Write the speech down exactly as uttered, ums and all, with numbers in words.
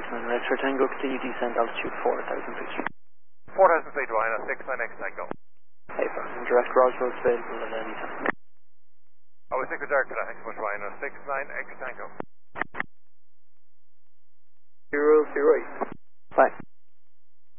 six nine X-ray Tango, continue descent altitude four thousand feet. four thousand feet, Rhino, six nine X Tango. Hey, and direct Roswell available at any time. I was thinking direct for that, thanks so much, Rhino, six nine X Tango.